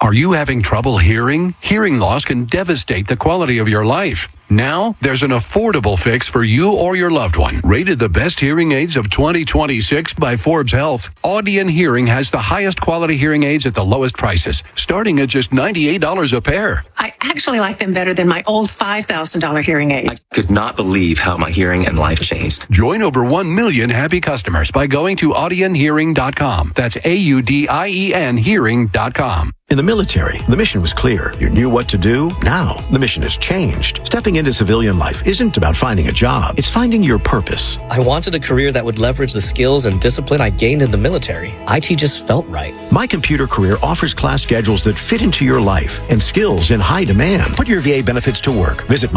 Are you having trouble hearing? Hearing loss can devastate the quality of your life. Now, there's an affordable fix for you or your loved one. Rated the best hearing aids of 2026 by Forbes Health, Audion Hearing has the highest quality hearing aids at the lowest prices, starting at just $98 a pair. I actually like them better than my old $5,000 hearing aid. I could not believe how my hearing and life changed. Join over 1 million happy customers by going to audionhearing.com. That's AUDIEN hearing.com. In the military, the mission was clear. You knew what to do. Now, the mission has changed. Stepping into civilian life isn't about finding a job. It's finding your purpose. I wanted a career that would leverage the skills and discipline I gained in the military. IT just felt right. My Computer Career offers class schedules that fit into your life and skills in high demand. Put your VA benefits to work. Visit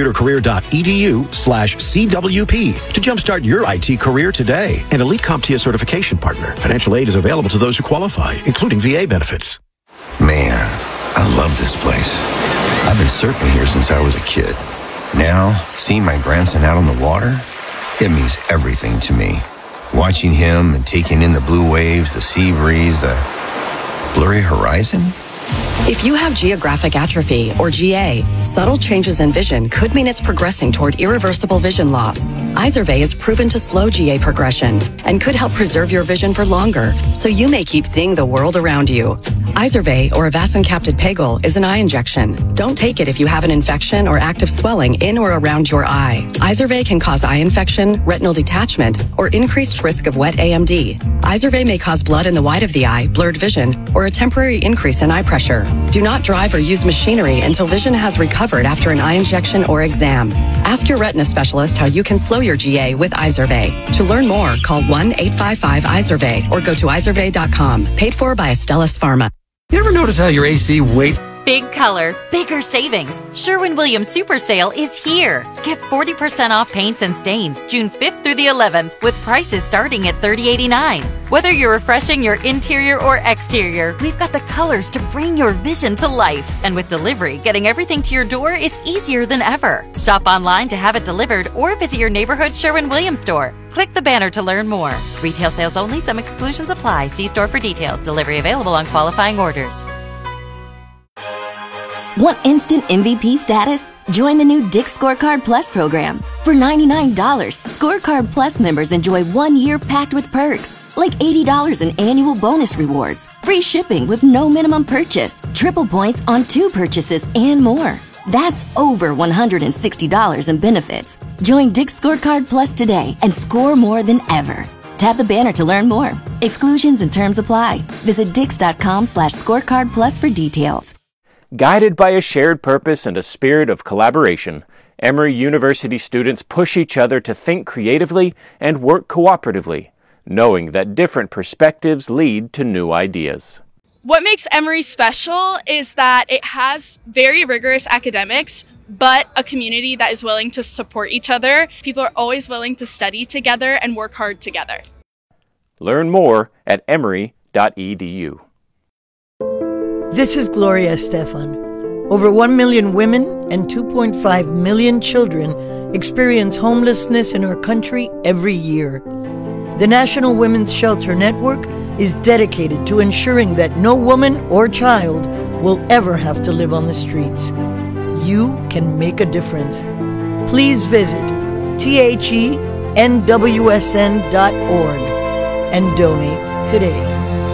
mycomputercareer.edu/CWP to jumpstart your IT career today. An elite CompTIA certification partner. Financial aid is available to those who qualify, including VA benefits. Man, I love this place. I've been surfing here since I was a kid. Now, seeing my grandson out on the water, it means everything to me. Watching him and taking in the blue waves, the sea breeze, the blurry horizon. If you have geographic atrophy, or GA, subtle changes in vision could mean it's progressing toward irreversible vision loss. Izervay is proven to slow GA progression and could help preserve your vision for longer, so you may keep seeing the world around you. Izervay, or avacincaptad pegol, is an eye injection. Don't take it if you have an infection or active swelling in or around your eye. Izervay can cause eye infection, retinal detachment, or increased risk of wet AMD. Izervay may cause blood in the white of the eye, blurred vision, or a temporary increase in eye pressure. Do not drive or use machinery until vision has recovered after an eye injection or exam. Ask your retina specialist how you can slow your GA with Izervay. To learn more, call 1-855-IZERVAY or go to izervay.com. Paid for by Astellas Pharma. You ever notice how your AC waits? Big color, bigger savings. Sherwin-Williams Super Sale is here. Get 40% off paints and stains June 5th through the 11th with prices starting at $30.89. Whether you're refreshing your interior or exterior, we've got the colors to bring your vision to life. And with delivery, getting everything to your door is easier than ever. Shop online to have it delivered or visit your neighborhood Sherwin-Williams store. Click the banner to learn more. Retail sales only. Some exclusions apply. See store for details. Delivery available on qualifying orders. Want instant MVP status? Join the new Dick's Scorecard Plus program. For $99, Scorecard Plus members enjoy 1 year packed with perks, like $80 in annual bonus rewards, free shipping with no minimum purchase, triple points on 2 purchases, and more. That's over $160 in benefits. Join Dick's Scorecard Plus today and score more than ever. Tap the banner to learn more. Exclusions and terms apply. Visit dix.com/scorecardplus for details. Guided by a shared purpose and a spirit of collaboration, Emory University students push each other to think creatively and work cooperatively, knowing that different perspectives lead to new ideas. What makes Emory special is that it has very rigorous academics, but a community that is willing to support each other. People are always willing to study together and work hard together. Learn more at emory.edu. This is Gloria Estefan. Over 1 million women and 2.5 million children experience homelessness in our country every year. The National Women's Shelter Network is dedicated to ensuring that no woman or child will ever have to live on the streets. You can make a difference. Please visit thenwsn.org and donate today.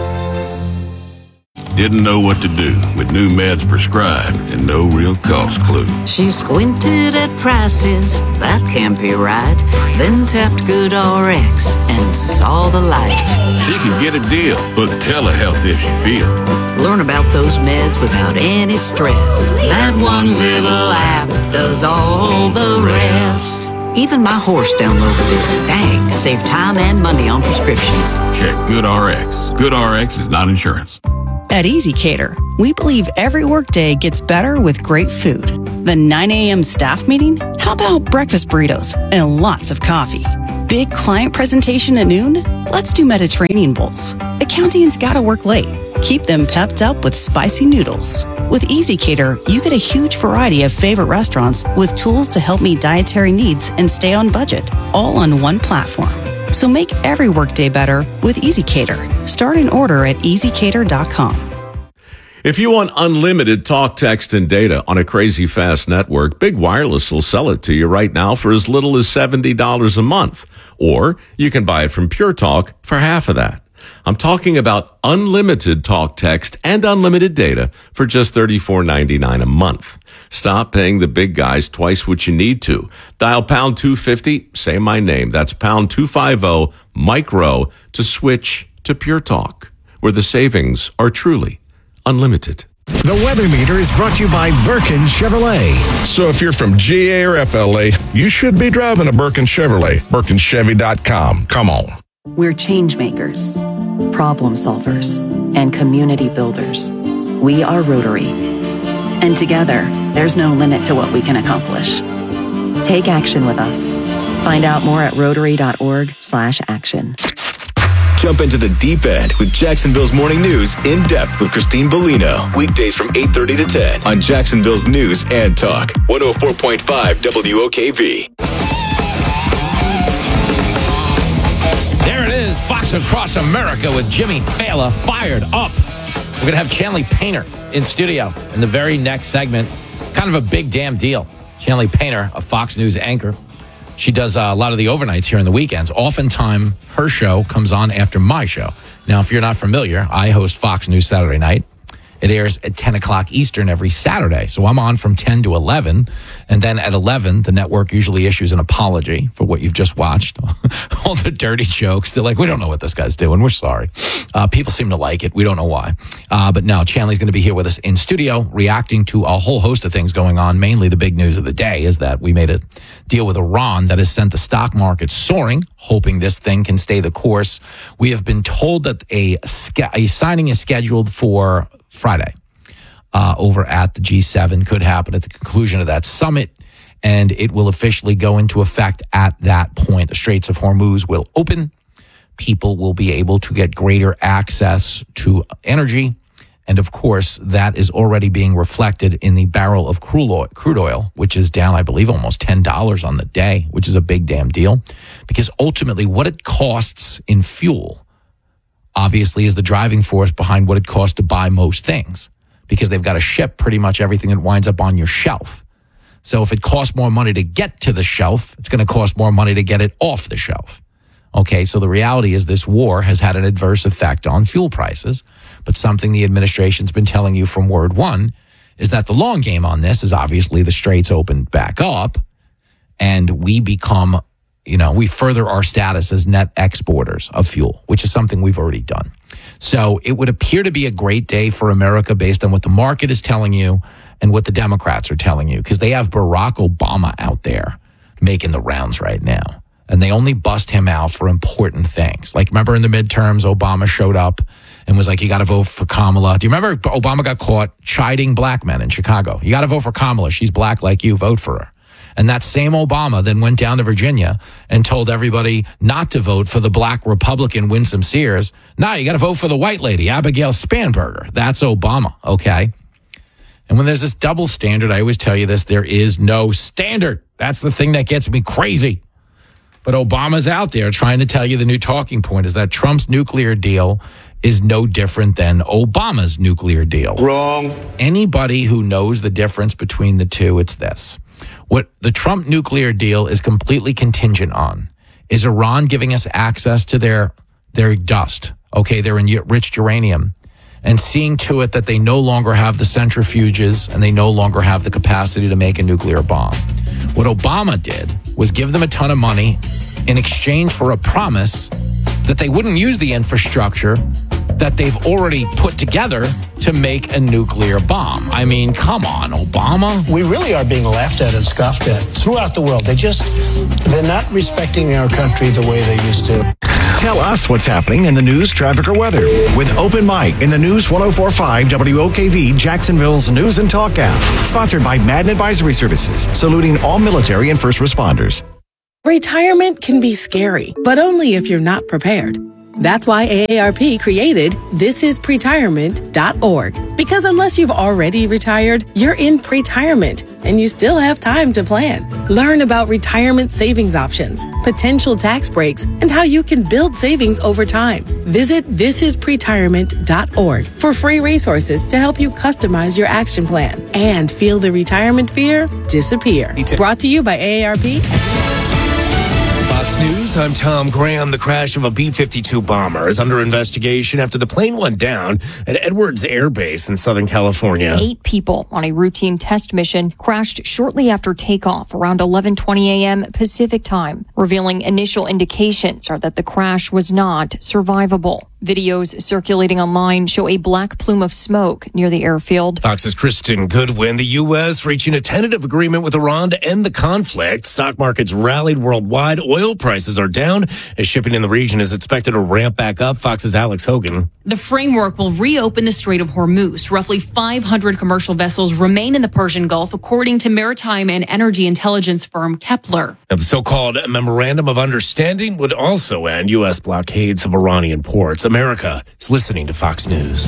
Didn't know what to do with new meds prescribed and no real cost clue. She squinted at prices, that can't be right. Then tapped GoodRx and saw the light. She could get a deal, book telehealth if she feel. Learn about those meds without any stress. That one little app does all the rest. Even my horse downloaded it. Dang, save time and money on prescriptions. Check GoodRx. GoodRx is not insurance. At ezCater, we believe every workday gets better with great food. The 9 a.m. staff meeting? How about breakfast burritos and lots of coffee? Big client presentation at noon? Let's do Mediterranean bowls. Accounting's gotta work late. Keep them pepped up with spicy noodles. With ezCater, you get a huge variety of favorite restaurants with tools to help meet dietary needs and stay on budget, all on one platform. So make every workday better with ezCater. Start an order at ezcater.com. If you want unlimited talk, text, and data on a crazy fast network, Big Wireless will sell it to you right now for as little as $70 a month. Or you can buy it from Pure Talk for half of that. I'm talking about unlimited talk, text, and unlimited data for just $34.99 a month. Stop paying the big guys twice what you need to. Dial pound 250, say my name. That's pound 250 micro to switch to Pure Talk, where the savings are truly unlimited. The Weather Meter is brought to you by Birkin Chevrolet. So if you're from GA or FLA, you should be driving a Birkin Chevrolet. BirkinChevy.com. Come on. We're change makers, problem solvers, and community builders. We are Rotary. And together, there's no limit to what we can accomplish. Take action with us. Find out more at rotary.org/action. Jump into the deep end with Jacksonville's Morning News in depth with Christine Bellino. Weekdays from 8:30 to 10 on Jacksonville's News and Talk. 104.5 WOKV. There it is, Fox Across America with Jimmy Fallon fired up. We're going to have Chanley Painter in studio in the very next segment. Kind of a big damn deal. Chanley Painter, a Fox News anchor. She does a lot of the overnights here on the weekends. Oftentimes, her show comes on after my show. Now, if you're not familiar, I host Fox News Saturday Night. It airs at 10 o'clock Eastern every Saturday. So I'm on from 10 to 11. And then at 11, the network usually issues an apology for what you've just watched. All the dirty jokes. They're like, we don't know what this guy's doing. We're sorry. People seem to like it. We don't know why. But no, Chanley's going to be here with us in studio, reacting to a whole host of things going on. Mainly the big news of the day is that we made a deal with Iran that has sent the stock market soaring, hoping this thing can stay the course. We have been told that a signing is scheduled for Friday over at the G7, could happen at the conclusion of that summit, and it will officially go into effect at that point. The Straits of Hormuz will open. People will be able to get greater access to energy. And of course, that is already being reflected in the barrel of crude oil, which is down, I believe, almost $10 on the day, which is a big damn deal. Because ultimately, what it costs in fuel obviously is the driving force behind what it costs to buy most things, because they've got to ship pretty much everything that winds up on your shelf. So if it costs more money to get to the shelf, it's going to cost more money to get it off the shelf. Okay, so the reality is this war has had an adverse effect on fuel prices, but something the administration's been telling you from word one is that the long game on this is obviously the straits open back up and we become, we further our status as net exporters of fuel, which is something we've already done. So it would appear to be a great day for America based on what the market is telling you and what the Democrats are telling you, because they have Barack Obama out there making the rounds right now. And they only bust him out for important things. Like, remember in the midterms, Obama showed up and was like, you got to vote for Kamala. Do you remember Obama got caught chiding black men in Chicago? You got to vote for Kamala. She's black like you. Vote for her. And that same Obama then went down to Virginia and told everybody not to vote for the black Republican Winsome Sears. No, you got to vote for the white lady, Abigail Spanberger. That's Obama, okay? And when there's this double standard, I always tell you this, there is no standard. That's the thing that gets me crazy. But Obama's out there trying to tell you the new talking point is that Trump's nuclear deal is no different than Obama's nuclear deal. Wrong. Anybody who knows the difference between the two, it's this. What the Trump nuclear deal is completely contingent on is Iran giving us access to their dust, okay, their enriched uranium, and seeing to it that they no longer have the centrifuges and they no longer have the capacity to make a nuclear bomb. What Obama did was give them a ton of money in exchange for a promise that they wouldn't use the infrastructure that they've already put together to make a nuclear bomb. I mean, come on, Obama. We really are being laughed at and scoffed at throughout the world. They're not respecting our country the way they used to. Tell us what's happening in the news, traffic, or weather with Open Mic in the News 104.5 WOKV, Jacksonville's News and Talk app. Sponsored by Madden Advisory Services, saluting all military and first responders. Retirement can be scary, but only if you're not prepared. That's why AARP created thisispretirement.org. Because unless you've already retired, you're in pretirement and you still have time to plan. Learn about retirement savings options, potential tax breaks, and how you can build savings over time. Visit thisispretirement.org for free resources to help you customize your action plan and feel the retirement fear disappear. Brought to you by AARP. Fox News, I'm Tom Graham. The crash of a B-52 bomber is under investigation after the plane went down at Edwards Air Base in Southern California. 8 people on a routine test mission crashed shortly after takeoff around 11:20 a.m. Pacific time, revealing initial indications are that the crash was not survivable. Videos circulating online show a black plume of smoke near the airfield. Fox's Kristen Goodwin. The U.S. reaching a tentative agreement with Iran to end the conflict. Stock markets rallied worldwide. Oil prices are down as shipping in the region is expected to ramp back up. Fox's Alex Hogan. The framework will reopen the Strait of Hormuz. Roughly 500 commercial vessels remain in the Persian Gulf, according to maritime and energy intelligence firm Kepler. Now, the so-called Memorandum of Understanding would also end U.S. blockades of Iranian ports. America is listening to Fox News.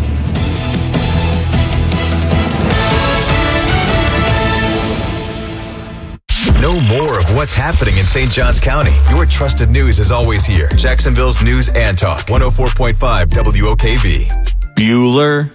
Know more of what's happening in St. Johns County. Your trusted news is always here. Jacksonville's News and Talk. 104.5 WOKV. Bueller.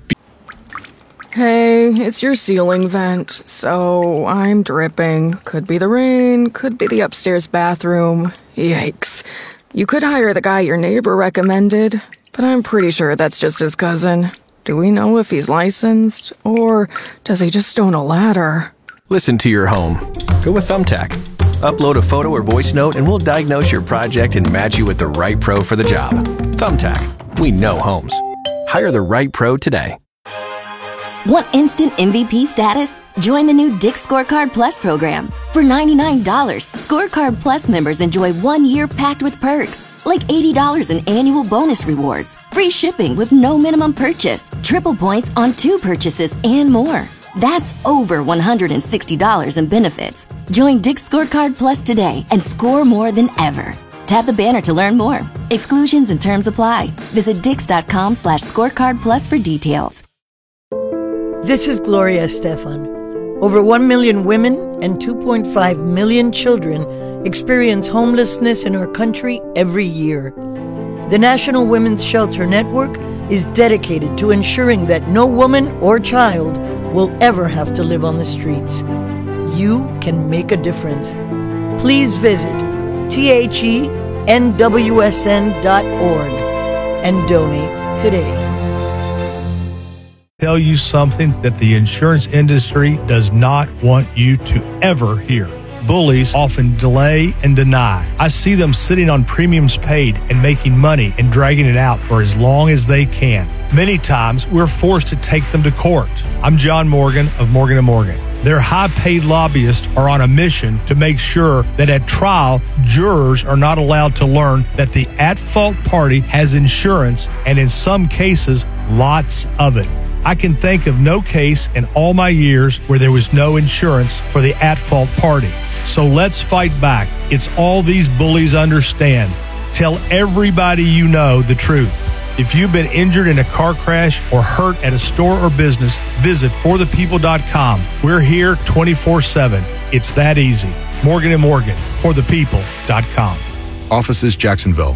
Hey, it's your ceiling vent. So I'm dripping. Could be the rain, could be the upstairs bathroom. Yikes. You could hire the guy your neighbor recommended, but I'm pretty sure that's just his cousin. Do we know if he's licensed, or does he just own a ladder? Listen to your home. Go with Thumbtack. Upload a photo or voice note and we'll diagnose your project and match you with the right pro for the job. Thumbtack. We know homes. Hire the right pro today. Want instant MVP status? Join the new Dick's Scorecard Plus program. For $99, Scorecard Plus members enjoy 1 year packed with perks, like $80 in annual bonus rewards, free shipping with no minimum purchase, triple points on 2 purchases, and more. That's over $160 in benefits. Join Dick's Scorecard Plus today and score more than ever. Tap the banner to learn more. Exclusions and terms apply. Visit dix.com/scorecard plus for details. This is Gloria Estefan. Over 1 million women and 2.5 million children experience homelessness in our country every year. The National Women's Shelter Network is dedicated to ensuring that no woman or child will ever have to live on the streets. You can make a difference. Please visit thenwsn.org and donate today. Tell you something that the insurance industry does not want you to ever hear. Bullies often delay and deny. I see them sitting on premiums paid and making money and dragging it out for as long as they can. Many times, we're forced to take them to court. I'm John Morgan of Morgan & Morgan. Their high-paid lobbyists are on a mission to make sure that at trial, jurors are not allowed to learn that the at-fault party has insurance, and in some cases, lots of it. I can think of no case in all my years where there was no insurance for the at-fault party. So let's fight back. It's all these bullies understand. Tell everybody you know the truth. If you've been injured in a car crash or hurt at a store or business, visit forthepeople.com. We're here 24/7. It's that easy. Morgan & Morgan, forthepeople.com. Offices, Jacksonville.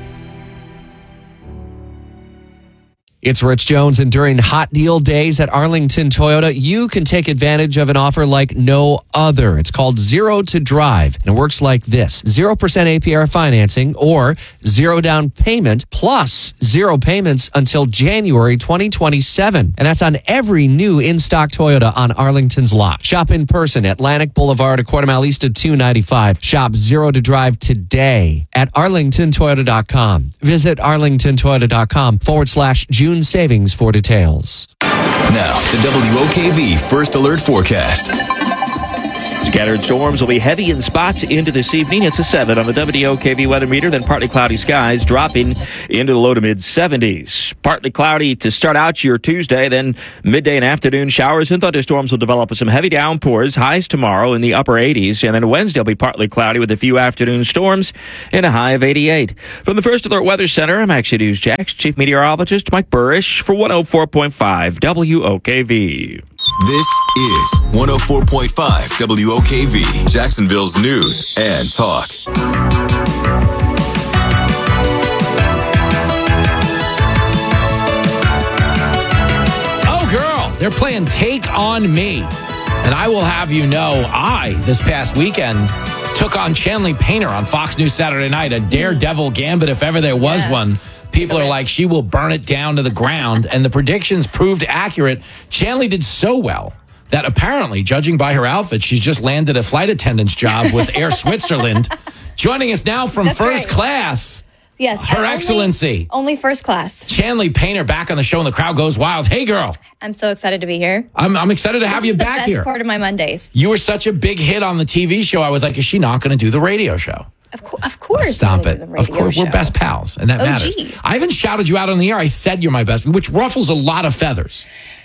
It's Rich Jones, and during hot deal days at Arlington Toyota, you can take advantage of an offer like no other. It's called Zero to Drive, and it works like this. 0% APR financing or 0 down payment plus 0 payments until January 2027. And that's on every new in-stock Toyota on Arlington's lot. Shop in person at Atlantic Boulevard, a quarter mile east of 295. Shop Zero to Drive today at arlingtontoyota.com. Visit arlingtontoyota.com/June savings for details. Now, the WOKV First Alert Forecast. Scattered storms will be heavy in spots into this evening. It's a 7 on the WOKV weather meter, then partly cloudy skies dropping into the low to mid 70s. Partly cloudy to start out your Tuesday, then midday and afternoon showers and thunderstorms will develop with some heavy downpours. Highs tomorrow in the upper 80s, and then Wednesday will be partly cloudy with a few afternoon storms and a high of 88. From the First Alert Weather Center, I'm Action News Jax Chief Meteorologist Mike Burrish for 104.5 WOKV. This is 104.5 WOKV, Jacksonville's news and talk. Oh, girl, they're playing Take On Me. And I will have you know, this past weekend, took on Chanley Painter on Fox News Saturday night, a daredevil gambit if ever there was one. People are like, she will burn it down to the ground. And the predictions proved accurate. Chanley did so well that apparently, judging by her outfit, she's just landed a flight attendant's job with Air Switzerland. Joining us now from First Class. Yes. Her Excellency. Only first class. Chanley Painter back on the show and the crowd goes wild. Hey, girl. I'm so excited to be here. I'm excited to have you back here. This is the best part of my Mondays. You were such a big hit on the TV show. I was like, is she not going to do the radio show? Of course. Stop it. Of course. Show. We're best pals, and that matters. I even shouted you out on the air. I said you're my best, which ruffles a lot of feathers.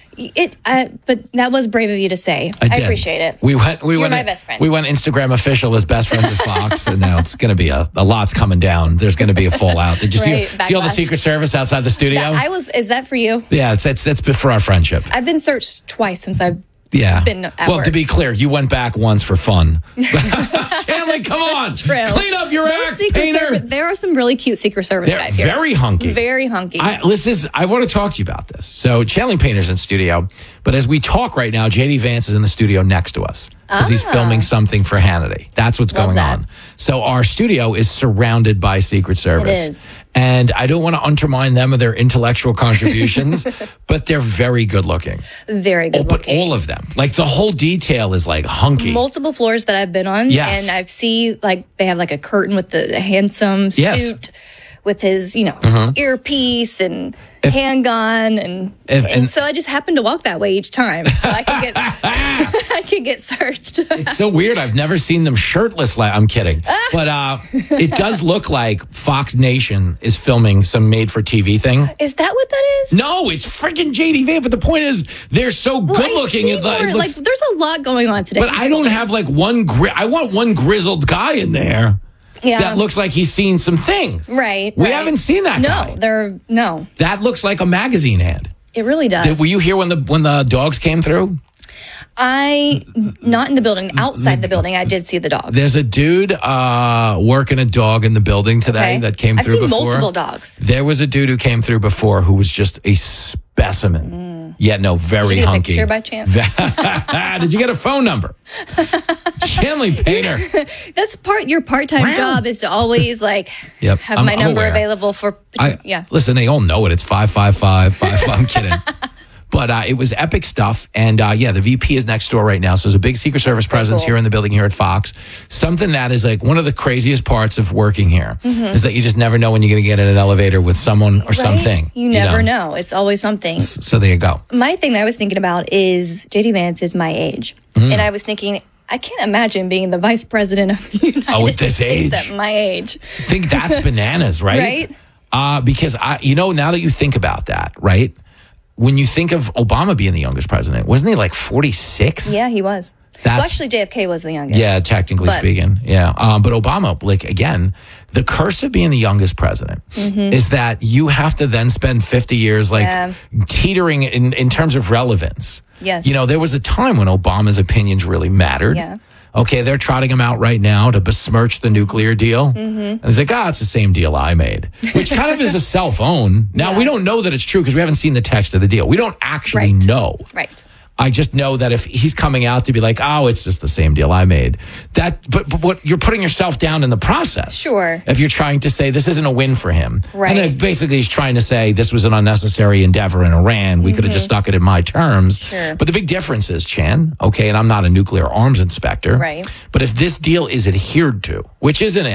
But that was brave of you to say. I appreciate it. You're my best friend. We went Instagram official as best friends at Fox, and now it's going to be a lot's coming down. There's going to be a fallout. Did you see all the Secret Service outside the studio? Is that for you? Yeah, it's for our friendship. I've been searched twice since I've been at well, work. to be clear, you went back once for fun. Chanley, come on. That's true. Clean up your act, Painter. There are some really cute Secret Service guys here. Very hunky. Very hunky. I want to talk to you about this. So Chanley Painter's in studio, but as we talk right now, JD Vance is in the studio next to us because he's filming something for Hannity. That's what's going on. So our studio is surrounded by Secret Service. It is. And I don't want to undermine them or their intellectual contributions, but they're very good looking. Very good looking. But all of them. Like the whole detail is like hunky. Multiple floors that I've been on. Yes. And I've seen they have like a curtain with the handsome suit with his, earpiece and handgun and so I just happened to walk that way each time. So I could get searched. It's so weird. I've never seen them shirtless. I'm kidding. But it does look like Fox Nation is filming some made-for-TV thing. Is that what that is? No, it's freaking JD Vance. But the point is, they're so good-looking. There's a lot going on today. But I don't have like I want one grizzled guy in there. Yeah. That looks like he's seen some things. Right. We haven't seen that guy. No. That looks like a magazine ad. It really does. Were you here when the dogs came through? Not in the building. Outside the building, I did see the dogs. There's a dude working a dog in the building today that came through before. I've seen multiple dogs. There was a dude who came through before who was just a specimen. Yeah, no, very hunky. Did you get a picture by chance? Did you get a phone number? Chanley Painter. That's your part-time job is to always have my number available for. Listen, they all know it. It's 555. I'm kidding. But it was epic stuff. And the VP is next door right now. So there's a big Secret Service presence here in the building here at Fox. Something that is like one of the craziest parts of working here is that you just never know when you're going to get in an elevator with someone or something. You never know. It's always something. So there you go. My thing that I was thinking about is JD Vance is my age. And I was thinking, I can't imagine being the vice president of the United States at my age. I think that's bananas, right? Right? Because, now that you think about that, right? When you think of Obama being the youngest president, wasn't he like 46? Yeah, he was. Actually, JFK was the youngest. Yeah, technically speaking. Yeah. But Obama, again, the curse of being the youngest president is that you have to then spend 50 years teetering in terms of relevance. Yes. There was a time when Obama's opinions really mattered. Yeah. Okay, they're trotting him out right now to besmirch the nuclear deal. And he's like, it's the same deal I made, which kind of is a self-own. Now, we don't know that it's true because we haven't seen the text of the deal. We don't actually know. Right. I just know that if he's coming out to be like, it's just the same deal I made, but what you're putting yourself down in the process. Sure. If you're trying to say this isn't a win for him. Right. And then basically he's trying to say this was an unnecessary endeavor in Iran. We could have just stuck it in my terms. Sure. But the big difference is, Chan, and I'm not a nuclear arms inspector. Right. But if this deal is adhered to, which is an if,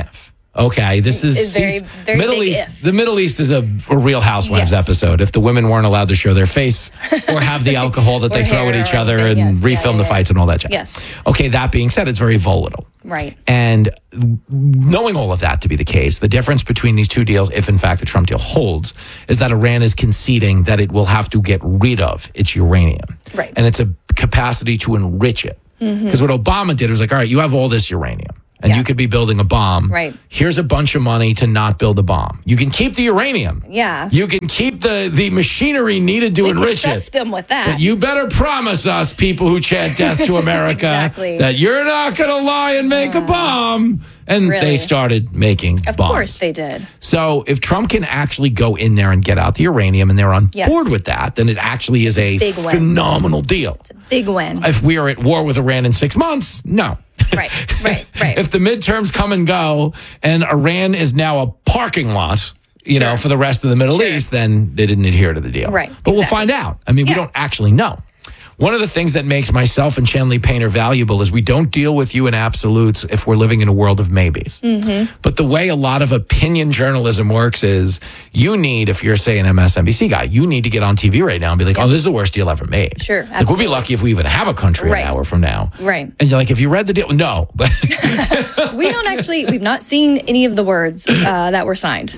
Okay, this is very, very Middle big East. if. The Middle East is a Real Housewives episode. If the women weren't allowed to show their face or have the alcohol that they throw at each other and refilm the fights and all that jazz. Yes. Okay, that being said, it's very volatile. Right. And knowing all of that to be the case, the difference between these two deals, if in fact the Trump deal holds, is that Iran is conceding that it will have to get rid of its uranium. Right. And it's a capacity to enrich it. Because what Obama did was like, all right, you have all this uranium. And you could be building a bomb. Right. Here's a bunch of money to not build a bomb. You can keep the uranium. Yeah. You can keep the machinery needed to enrich trust it. them with that. But you better promise us, people who chant death to America, that you're not going to lie and make a bomb. And Really? they started making Of bombs. course they did. So if Trump can actually go in there and get out the uranium and they're on Yes. board with that, then it actually is a Big win. phenomenal deal. Big win. If we are at war with Iran in 6 months, no. Right. If the midterms come and go and Iran is now a parking lot, you know, for the rest of the Middle East, then they didn't adhere to the deal. Right, But we'll find out. I mean, we don't actually know. One of the things that makes myself and Chanley Painter valuable is we don't deal with you in absolutes if we're living in a world of maybes. But the way a lot of opinion journalism works is you need, if you're, say, an MSNBC guy, you need to get on TV right now and be like, oh, this is the worst deal ever made. Sure, Like, we'll be lucky if we even have a country Right. an hour from now. Right. And you're like, have you read the deal? No. But We've not seen any of the words that were signed.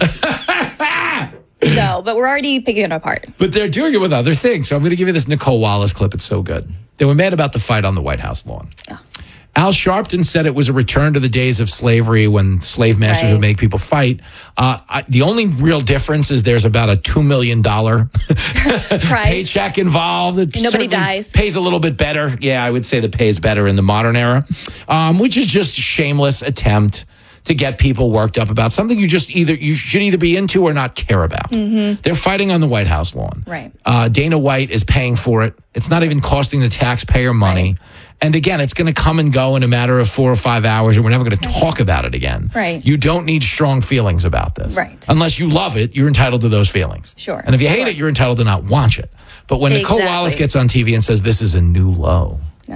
But we're already picking it apart. But they're doing it with other things. So I'm going to give you this Nicole Wallace clip. It's so good. They were mad about the fight on the White House lawn. Al Sharpton said it was a return to the days of slavery when slave masters would make people fight. The only real difference is there's about a $2 million paycheck involved. It Nobody certainly dies. Pays a little bit better. Yeah, I would say the pay is better in the modern era, which is just a shameless attempt to get people worked up about something you should either be into or not care about. They're fighting on the White House lawn. Right. Dana White is paying for it. It's not even costing the taxpayer money. And again, it's going to come and go in a matter of 4 or 5 hours, and we're never going to talk about it again. Right. You don't need strong feelings about this. Right. Unless you love it, you're entitled to those feelings. Sure. And if you hate it, you're entitled to not watch it. But when Nicole Wallace gets on TV and says this is a new low,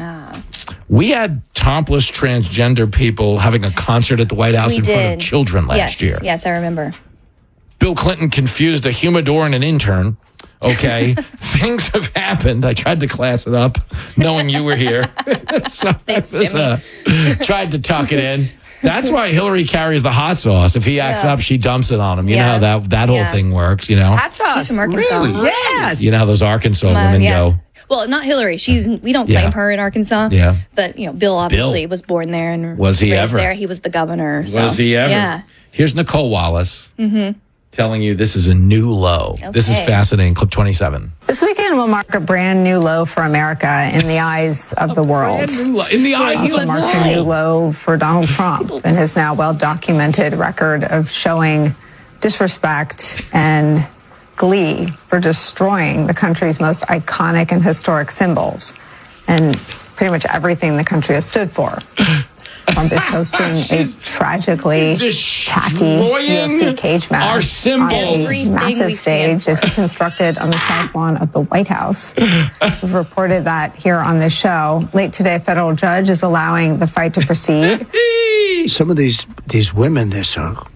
we had topless transgender people having a concert at the White House in front of children last year. Yes, I remember. Bill Clinton confused a humidor and an intern. Okay. Things have happened. I tried to class it up knowing you were here. So Thanks, I was, tried to tuck it in. That's why Hillary carries the hot sauce. If he acts up, she dumps it on him. You know how that whole thing works, you know? Hot sauce. She's from Arkansas. Really? Yes. You know how those Arkansas women go. Well, not Hillary. We don't claim her in Arkansas. Yeah. But, Bill obviously was born there and Was he raised ever? there. He was the governor. So. Was he ever? Yeah. Here's Nicole Wallace telling you this is a new low. This is fascinating. Clip 27. This weekend will mark a brand new low for America in the eyes of the world. In the eyes of the world. It marks a new low for Donald Trump and his now well-documented record of showing disrespect and glee for destroying the country's most iconic and historic symbols and pretty much everything the country has stood for. Trump is hosting a tragically tacky UFC cage match on a massive stage that he constructed on the south lawn of the White House. We've reported that here on this show. Late today, a federal judge is allowing the fight to proceed. Some of these women, they're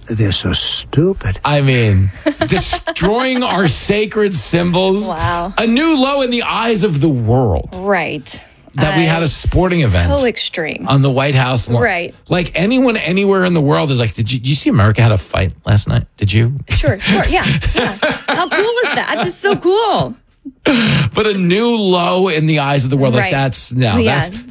so stupid. I mean, destroying our sacred symbols. Wow. A new low in the eyes of the world. Right. That we had a sporting event. So extreme. On the White House lawn. Right. Like anyone anywhere in the world is like, did you see America had a fight last night? Did you? Sure. Yeah. How cool is that? That's so cool. But a new low in the eyes of the world. Like that's not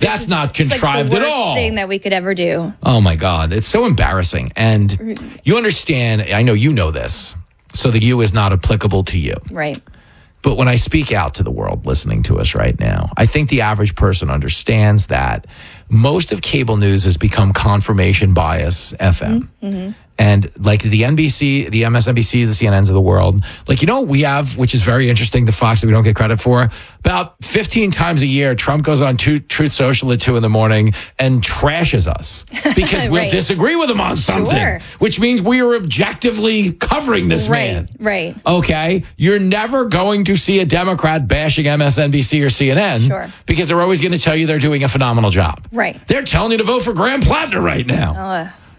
contrived like the at all. worst thing that we could ever do. Oh my God. It's so embarrassing. And you understand, I know you know this, so the you is not applicable to you. Right. But when I speak out to the world listening to us right now, I think the average person understands that most of cable news has become confirmation bias FM. Mm-hmm. And like the NBC, the MSNBCs, the CNNs of the world, like, what we have, which is very interesting, the Fox that we don't get credit for, about 15 times a year, Trump goes on Truth Social at 2 a.m. and trashes us because we'll disagree with him on something, which means we are objectively covering this man. Right. Okay. You're never going to see a Democrat bashing MSNBC or CNN because they're always going to tell you they're doing a phenomenal job. Right. They're telling you to vote for Graham Plattner right now.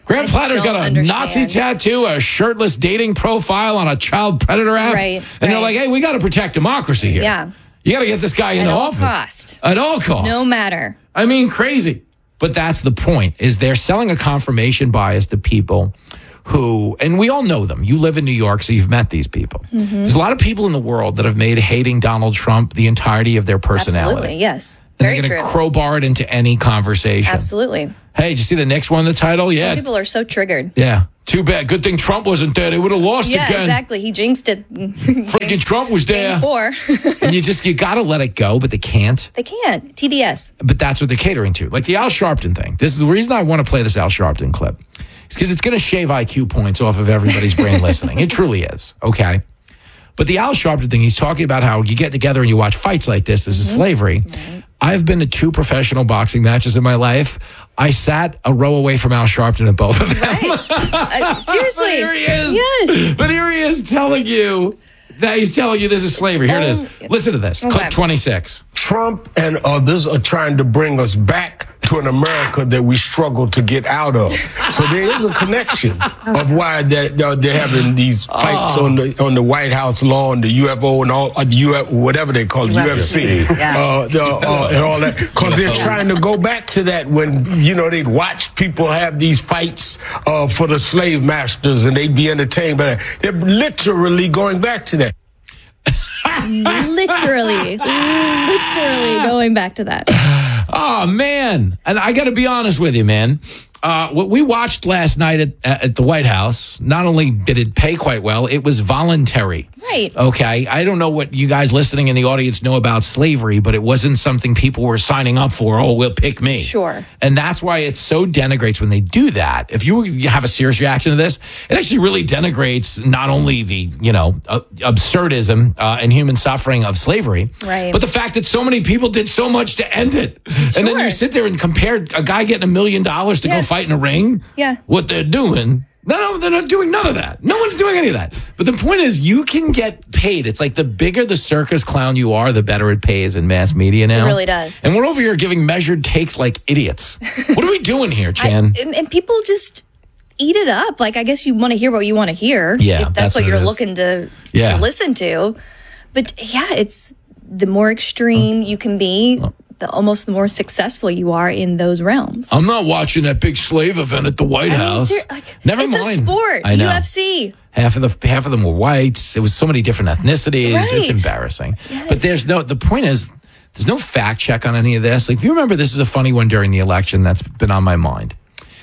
Graham Platter's got a Nazi tattoo, a shirtless dating profile on a child predator app. Right. And they're like, hey, we got to protect democracy here. Yeah. You got to get this guy into office. Cost. At all costs. No matter. I mean, crazy. But that's the point, is they're selling a confirmation bias to people who, and we all know them. You live in New York, so you've met these people. Mm-hmm. There's a lot of people in the world that have made hating Donald Trump the entirety of their personality. Absolutely, yes. And they're going to crowbar it into any conversation. Absolutely. Hey, did you see the Knicks won the title? Yeah. Some people are so triggered. Yeah. Too bad. Good thing Trump wasn't there. They would have lost again. Yeah, exactly. He jinxed it. Freaking Trump was there. Game 4. And you got to let it go, but they can't. They can't. TDS. But that's what they're catering to. Like the Al Sharpton thing. This is the reason I want to play this Al Sharpton clip. It's because it's going to shave IQ points off of everybody's brain listening. It truly is. Okay. But the Al Sharpton thing, he's talking about how you get together and you watch fights like this. This is slavery. Mm-hmm. I've been to 2 professional boxing matches in my life. I sat a row away from Al Sharpton at both of them. Right. Seriously. But here he is. Yes. But here he is telling you that he's telling you this is slavery. Here it is. Listen to this. Okay. Clip 26. Trump and others are trying to bring us back to an America that we struggle to get out of. So there is a connection of why they're having these fights on the White House lawn, the UFO and all, whatever they call it, UFC, and all that, because they're trying to go back to that when they'd watch people have these fights for the slave masters and they'd be entertained by that. They're literally going back to that. literally going back to that. Oh, man. And I got to be honest with you, man. What we watched last night at the White House, not only did it pay quite well, it was voluntary. Right. Okay. I don't know what you guys listening in the audience know about slavery, but it wasn't something people were signing up for. Oh, we'll pick me. Sure. And that's why it so denigrates when they do that. If you have a serious reaction to this, it actually really denigrates not only the, absurdism and human suffering of slavery, right, but the fact that so many people did so much to end it. Sure. And then you sit there and compare a guy getting $1 million to go fight in a ring. Yeah. What they're doing. No, they're not doing none of that. No one's doing any of that. But the point is, you can get paid. It's like the bigger the circus clown you are, the better it pays in mass media now. It really does. And we're over here giving measured takes like idiots. What are we doing here, Chan? And people just eat it up. Like, I guess you want to hear what you want to hear. Yeah, if that's what you're looking to listen to. But yeah, it's the more extreme you can be, the more successful you are in those realms. I'm not watching that big slave event at the White House. Never mind. It's a sport. I know. UFC. Half of them were whites. It was so many different ethnicities. Right. It's embarrassing. Yes. But the point is, there's no fact check on any of this. Like, if you remember, this is a funny one during the election that's been on my mind.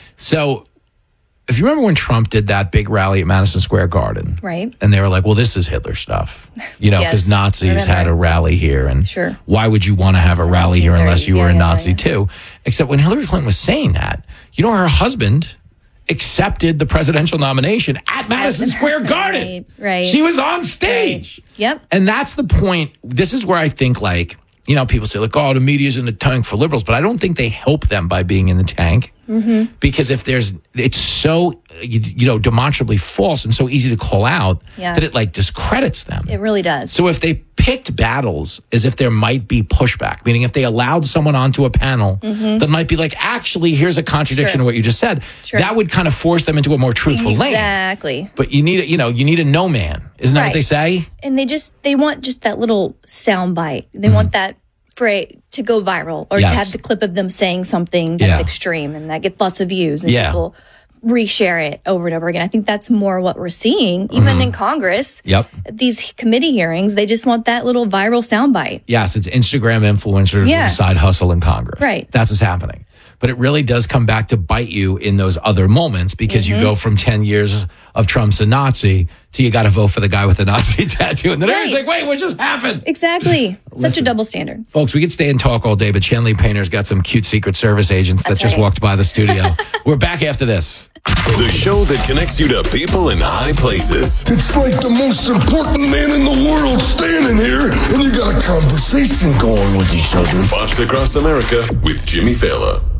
So, if you remember when Trump did that big rally at Madison Square Garden, right? And they were like, well, this is Hitler stuff, because Nazis had a rally here. And why would you want to have a rally here unless you were a Nazi too? Except when Hillary Clinton was saying that, her husband accepted the presidential nomination at Madison Square Garden. Right. She was on stage. Right. Yep. And that's the point. This is where I think, people say, the media's in the tank for liberals, but I don't think they help them by being in the tank. Mm-hmm. Because it's so, demonstrably false and so easy to call out that it discredits them. It really does. So if they picked battles as if there might be pushback, meaning if they allowed someone onto a panel that might be actually, here's a contradiction to what you just said, that would kind of force them into a more truthful lane. Exactly. But you need a no man. Isn't that what they say? And they want just that little sound bite. They want that to go viral or to have the clip of them saying something that's extreme and that gets lots of views and people reshare it over and over again. I think that's more what we're seeing, even in Congress. Yep. These committee hearings, they just want that little viral soundbite. Yes, it's Instagram influencers with a side hustle in Congress. Right. That's what's happening. But it really does come back to bite you in those other moments because you go from 10 years of Trump's a Nazi to you got to vote for the guy with the Nazi tattoo. And then everyone's like, wait, what just happened? Exactly. Such a double standard. Folks, we could stay and talk all day, but Chanley Painter's got some cute Secret Service agents that just walked by the studio. We're back after this. The show that connects you to people in high places. It's like the most important man in the world standing here, and you got a conversation going with each other. Fox Across America with Jimmy Fallon.